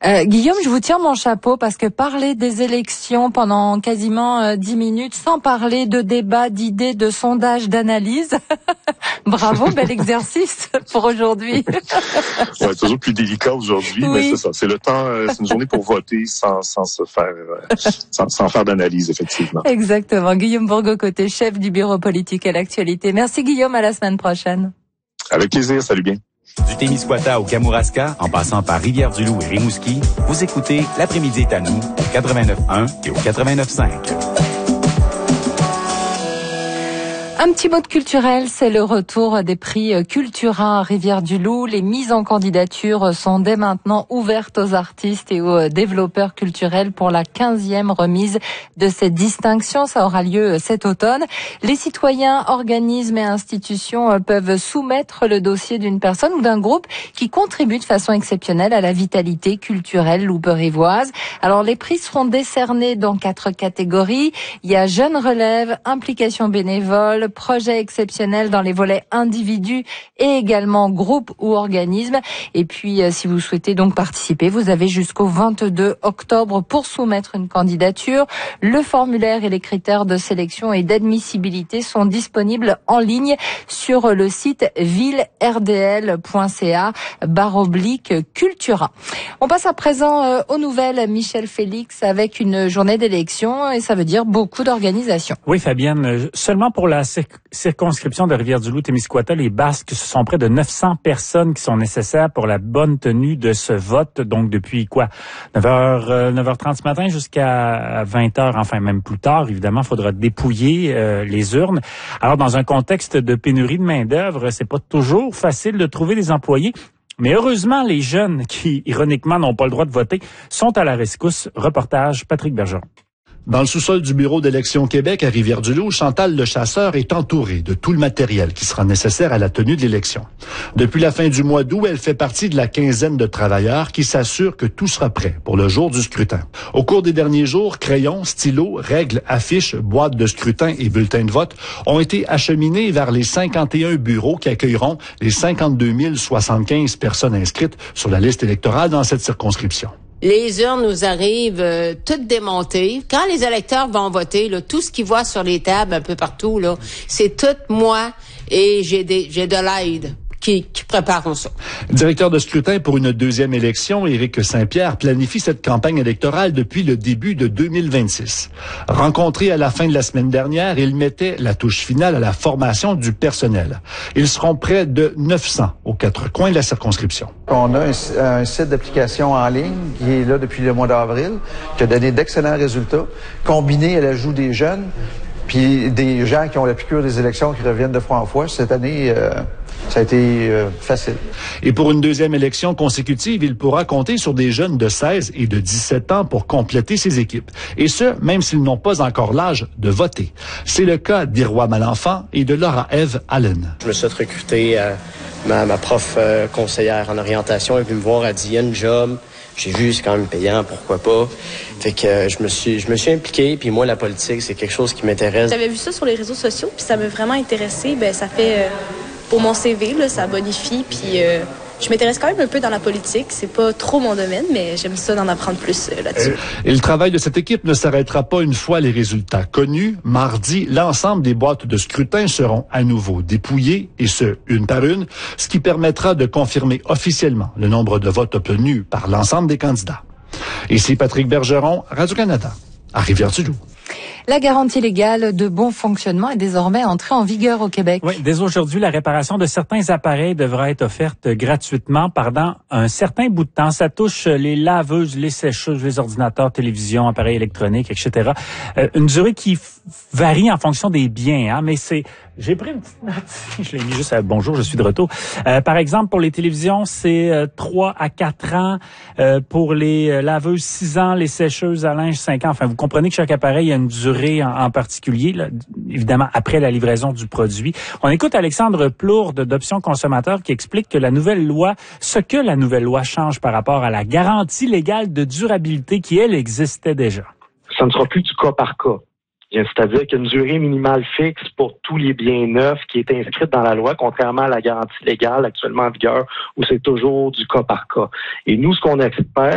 Guillaume, je vous tire mon chapeau parce que parler des élections pendant quasiment 10 minutes sans parler de débat, d'idées, de sondages, d'analyse, bravo, bel exercice pour aujourd'hui. Ouais, toujours plus délicat aujourd'hui, oui. Mais c'est ça. C'est le temps, c'est une journée pour voter sans se faire, sans faire d'analyse, effectivement. Exactement. Guillaume Bourgault-Côté, chef du bureau politique à l'actualité. Merci Guillaume, à la semaine prochaine. Avec plaisir, salut bien. Du Témiscouata au Kamouraska, en passant par Rivière-du-Loup et Rimouski, vous écoutez L'après-midi est à nous, au 89.1 et au 89.5. Un petit mot de culturel, c'est le retour des prix Cultura à Rivière-du-Loup. Les mises en candidature sont dès maintenant ouvertes aux artistes et aux développeurs culturels pour la 15e remise de cette distinction. Ça aura lieu cet automne. Les citoyens, organismes et institutions peuvent soumettre le dossier d'une personne ou d'un groupe qui contribue de façon exceptionnelle à la vitalité culturelle louperivoise. Alors les prix seront décernés dans 4 catégories. Il y a jeunes relèves, implication bénévole, projet exceptionnel dans les volets individus et également groupe ou organisme. Et puis, si vous souhaitez donc participer, vous avez jusqu'au 22 octobre pour soumettre une candidature. Le formulaire et les critères de sélection et d'admissibilité sont disponibles en ligne sur le site villerdl.ca/Cultura. On passe à présent aux nouvelles. Michel Félix avec une journée d'élection et ça veut dire beaucoup d'organisation. Oui, Fabienne, seulement pour la circonscription de Rivière-du-Loup-Témiscouata, les Basques, ce sont près de 900 personnes qui sont nécessaires pour la bonne tenue de ce vote. Donc, depuis 9h30 ce matin jusqu'à 20h, enfin même plus tard, évidemment, il faudra dépouiller les urnes. Alors, dans un contexte de pénurie de main-d'œuvre, c'est pas toujours facile de trouver des employés. Mais heureusement, les jeunes qui, ironiquement, n'ont pas le droit de voter, sont à la rescousse. Reportage Patrick Bergeron. Dans le sous-sol du bureau d'Élections Québec à Rivière-du-Loup, Chantal Lechasseur est entourée de tout le matériel qui sera nécessaire à la tenue de l'élection. Depuis la fin du mois d'août, elle fait partie de la quinzaine de travailleurs qui s'assurent que tout sera prêt pour le jour du scrutin. Au cours des derniers jours, crayons, stylos, règles, affiches, boîtes de scrutin et bulletins de vote ont été acheminés vers les 51 bureaux qui accueilleront les 52 075 personnes inscrites sur la liste électorale dans cette circonscription. Les urnes nous arrivent toutes démontées. Quand les électeurs vont voter, là, tout ce qu'ils voient sur les tables un peu partout, là, c'est tout moi et j'ai de l'aide qui préparent ça. Directeur de scrutin pour une deuxième élection, Éric Saint-Pierre planifie cette campagne électorale depuis le début de 2026. Rencontré à la fin de la semaine dernière, il mettait la touche finale à la formation du personnel. Ils seront près de 900 aux 4 coins de la circonscription. On a un site d'application en ligne qui est là depuis le mois d'avril, qui a donné d'excellents résultats, combiné à l'ajout des jeunes, puis des gens qui ont la piqûre des élections qui reviennent de fois en fois. Cette année, ça a été facile. Et pour une deuxième élection consécutive, il pourra compter sur des jeunes de 16 et de 17 ans pour compléter ses équipes. Et ce, même s'ils n'ont pas encore l'âge de voter. C'est le cas d'Iroy Malenfant et de Laura-Ève Allen. Je me suis recruté ma prof conseillère en orientation. Elle est venue me voir, elle dit « il y a une job ». J'ai vu, c'est quand même payant, pourquoi pas. Fait que je me suis impliqué, puis moi, la politique, c'est quelque chose qui m'intéresse. J'avais vu ça sur les réseaux sociaux, puis ça m'a vraiment intéressé. Ben ça fait, pour mon CV, là, ça bonifie, puis je m'intéresse quand même un peu dans la politique. C'est pas trop mon domaine, mais j'aime ça d'en apprendre plus là-dessus. Et le travail de cette équipe ne s'arrêtera pas une fois les résultats connus. Mardi, l'ensemble des boîtes de scrutin seront à nouveau dépouillées, et ce, une par une, ce qui permettra de confirmer officiellement le nombre de votes obtenus par l'ensemble des candidats. Ici Patrick Bergeron, Radio-Canada, à Rivière-du-Loup. La garantie légale de bon fonctionnement est désormais entrée en vigueur au Québec. Oui, dès aujourd'hui, la réparation de certains appareils devra être offerte gratuitement pendant un certain bout de temps. Ça touche les laveuses, les sécheuses, les ordinateurs, télévisions, appareils électroniques, etc. Une durée qui varie en fonction des biens, hein, mais j'ai pris une petite note ici, je l'ai mis juste à bonjour, je suis de retour. Par exemple, pour les télévisions, c'est 3 à 4 ans. Pour les laveuses, 6 ans. Les sécheuses à linge, 5 ans. Enfin, vous comprenez que chaque appareil a une durée en particulier, là, évidemment, après la livraison du produit. On écoute Alexandre Plourde d'Options Consommateurs qui explique que la nouvelle loi change par rapport à la garantie légale de durabilité qui, elle, existait déjà. Ça ne sera plus du cas par cas. C'est-à-dire qu'il y a une durée minimale fixe pour tous les biens neufs qui est inscrite dans la loi, contrairement à la garantie légale actuellement en vigueur où c'est toujours du cas par cas. Et nous, ce qu'on espère,